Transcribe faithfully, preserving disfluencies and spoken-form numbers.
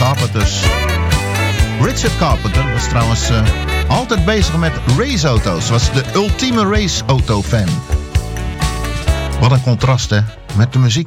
Carpenters. Richard Carpenter was trouwens uh, altijd bezig met raceauto's. Was de ultieme raceauto-fan. Wat een contrast, hè, met de muziek.